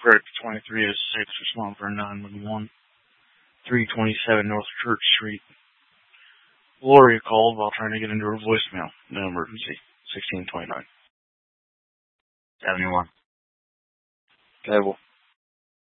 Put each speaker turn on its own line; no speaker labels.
Frederick 2306, respond for 911, 327 North Church Street. Gloria called while trying to get into her voicemail. No emergency. 1629.
71.
Cable.